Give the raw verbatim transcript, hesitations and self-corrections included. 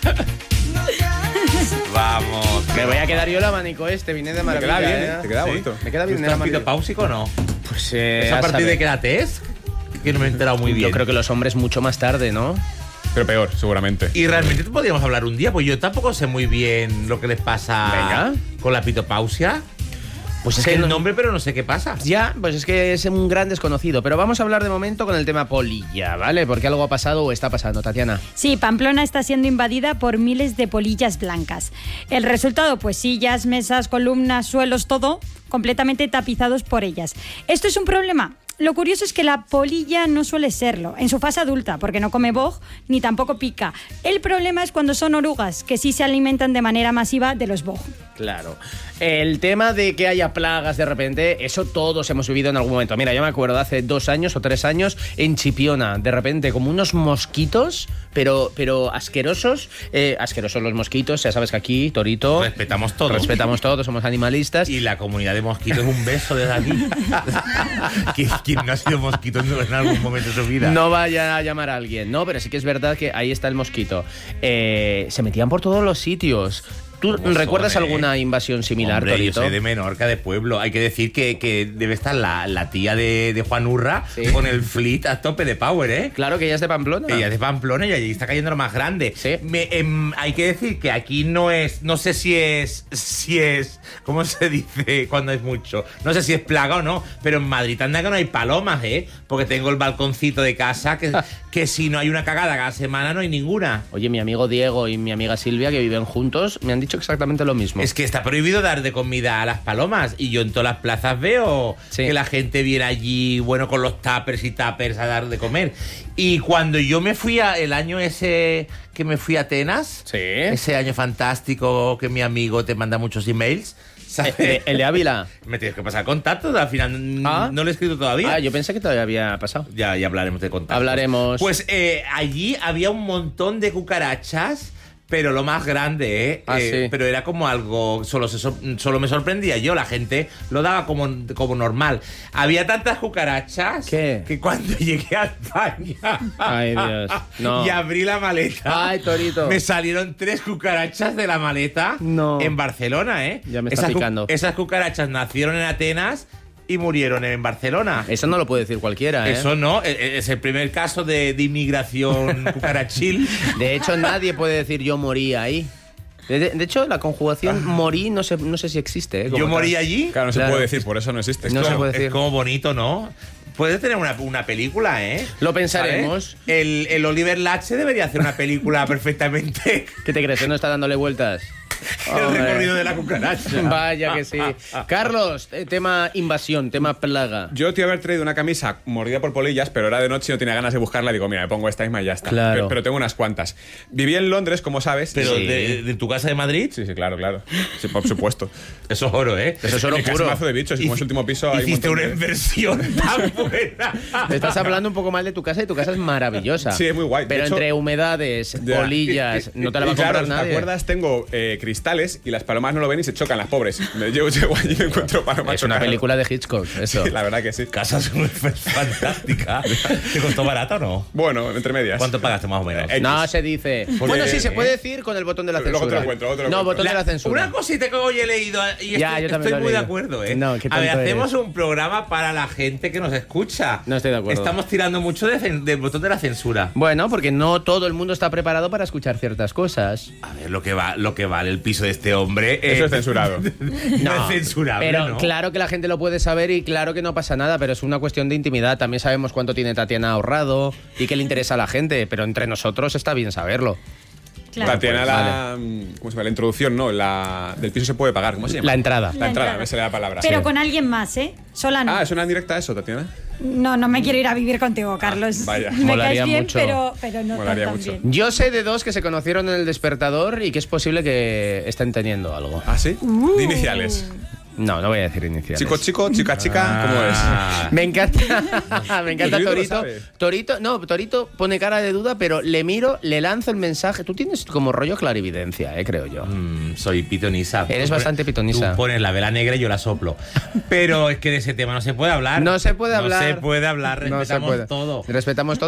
Vamos. Me voy a quedar yo el abanico este, viene de maravilla. Te queda bien, ¿eh? te queda ¿Sí? bonito. Me queda bien. ¿Estás pitopáusico o no? Pues eh, ¿Es a partir saber. de qué edad es? Que no me he enterado muy bien. Yo creo que los hombres mucho más tarde, ¿no? Pero peor, seguramente. Y realmente podríamos hablar un día, pues yo tampoco sé muy bien lo que les pasa Venga. con la pitopausia. Pues es sé que el no- nombre, pero no sé qué pasa. Ya, pues es que es un gran desconocido. Pero vamos a hablar de momento con el tema polilla, ¿vale? Porque algo ha pasado o está pasando, Tatiana. Sí, Pamplona está siendo invadida por miles de polillas blancas. El resultado, pues sillas, mesas, columnas, suelos, todo completamente tapizados por ellas. ¿Esto es un problema? Lo curioso es que la polilla no suele serlo, en su fase adulta, porque no come boj ni tampoco pica. El problema es cuando son orugas, que sí se alimentan de manera masiva de los boj. Claro. El tema de que haya plagas de repente, eso todos hemos vivido en algún momento. Mira, yo me acuerdo hace dos años o tres años en Chipiona, de repente como unos mosquitos, pero, pero asquerosos. Eh, asquerosos los mosquitos, ya sabes que aquí, Torito... Respetamos todo. Respetamos todo, somos animalistas. Y la comunidad de mosquitos, un beso desde aquí. ¿Quién, quién no ha sido mosquito en algún momento de su vida? No vaya a llamar a alguien, no, pero sí que es verdad que ahí está el mosquito. Eh, se metían por todos los sitios. ¿Tú ¿Cómo recuerdas son, eh? alguna invasión similar, Hombre, Torito? yo soy de Menorca, de pueblo. Hay que decir que, que debe estar la, la tía de, de Juan Urra Sí. con el fleet a tope de power, ¿eh? Claro que ella es de Pamplona. Ella es de Pamplona y allí está cayendo lo más grande. Sí. Me, em, hay que decir que aquí no es, no sé si es, si es, ¿cómo se dice cuando es mucho? No sé si es plaga o no, pero en Madrid anda que no hay palomas, ¿eh? Porque tengo el balconcito de casa que, que si no hay una cagada cada semana no hay ninguna. Oye, mi amigo Diego y mi amiga Silvia, que viven juntos, me han dicho exactamente lo mismo. Es que está prohibido dar de comida a las palomas y yo en todas las plazas veo Sí. que la gente viene allí, bueno, con los tuppers y tuppers a dar de comer. Y cuando yo me fui a, el año ese que me fui a Atenas, Sí. ese año fantástico que mi amigo te manda muchos emails, ¿sabes? Eh, el de Ávila. Me tienes que pasar contacto, al final Ah. no lo he escrito todavía. Ah, yo pensé que todavía había pasado. Ya, ya hablaremos de contacto. Hablaremos. Pues eh, allí había un montón de cucarachas, pero lo más grande, ¿eh? Ah, Eh, sí. Pero era como algo, solo, se sor- solo me sorprendía yo, la gente lo daba como, como normal. Había tantas cucarachas ¿Qué? que cuando llegué a España Ay, Dios. No. y abrí la maleta, Ay, Torito. me salieron tres cucarachas de la maleta No. en Barcelona, ¿eh? Ya me está esas, cu- picando. esas cucarachas nacieron en Atenas y murieron en Barcelona. Eso no lo puede decir cualquiera, ¿eh? Eso no, e- e- es el primer caso de, de inmigración cucarachil. De hecho, nadie puede decir yo morí ahí. De, de hecho, la conjugación morí no sé, no sé si existe. ¿eh? Como Yo tal. morí allí. Claro, no se Claro. puede decir, por eso no existe. No se Como- puede decir. Es como bonito, ¿no? Puede tener una, una película, ¿eh? Lo pensaremos. ¿Sabes? El, el Oliver Lache debería hacer una película perfectamente. ¿Qué te crees? ¿Que no está dándole vueltas? El Hombre. recorrido de la cucaracha. Vaya que sí. Carlos, eh, tema invasión, tema plaga. Yo te iba a haber traído una camisa mordida por polillas, pero era de noche y no tenía ganas de buscarla. Digo, mira, me pongo esta misma y ya está. Claro. Pero, pero tengo unas cuantas. Viví en Londres, como sabes. Pero Sí. de, de tu casa de Madrid, Sí, sí, claro, claro. Sí, por supuesto. eso es oro, ¿eh? Eso es oro En casa puro. mazo de bichos y como es Hici- último piso hay un Hiciste montón una de- inversión tan buena. Me estás hablando un poco mal de tu casa y tu casa es maravillosa. Sí, es muy guay. De Pero hecho- entre humedades, Ya. polillas, no te la va a Y claro, comprar nadie. ¿te acuerdas? Tengo eh, cristales y las palomas no lo ven y se chocan, las pobres. Me llevo, llego allí y me encuentro palomas Es una chocadas. película de Hitchcock, eso. Sí, la verdad que sí. Casa es fantástica. ¿Te costó barato o no? Bueno, entre medias. ¿Cuánto pagaste más o menos? Eh, No se dice. Bueno, sí, se puede decir con el botón de la Luego censura. te lo encuentro, luego te lo no, encuentro. botón de la censura. Una cosita que hoy he leído y Ya, estoy, yo también estoy lo he muy de leído. acuerdo, ¿eh? No, qué a ver, tonto hacemos eres. un programa para la gente que nos escucha. No estoy de acuerdo. Estamos tirando mucho de cen- del botón de la censura. Bueno, porque no todo el mundo está preparado para escuchar ciertas cosas. A ver, lo que va, lo que vale el piso de este hombre. Eso eh, es censurado. no, es censurable, Pero ¿no? claro que la gente lo puede saber y claro que no pasa nada, pero es una cuestión de intimidad. También sabemos cuánto tiene Tatiana ahorrado y qué le interesa a la gente, pero entre nosotros está bien saberlo. Claro. Tatiana, pues, la, ¿cómo se llama? La introducción, no, la del piso se puede pagar. ¿Cómo se llama? La entrada. La entrada, me sale la palabra. Pero Sí. con alguien más, ¿eh? Sola no. Ah, ¿es una directa eso, Tatiana? No, no me quiero ir a vivir contigo, Carlos. vaya. Me Molaría caes bien, mucho. pero, pero no Molaría tan, tan mucho. bien. Yo sé de dos que se conocieron en el despertador y que es posible que estén teniendo algo. ¿Ah, sí? Uh. De iniciales. No, no voy a decir iniciales. Chico, chico, chica, chica, ¿cómo es? Ah. Me encanta, me encanta Torito lo Torito. sabe. Torito, no, Torito pone cara de duda, pero le miro, le lanzo el mensaje. Tú tienes como rollo clarividencia, eh, creo yo. Mm, soy pitonisa. Eres Tú bastante pones- pitonisa. Tú pones la vela negra y yo la soplo. Pero es que de ese tema no se puede hablar. No se puede hablar. No se puede hablar. No se Respetamos puede. todo. Respetamos todo.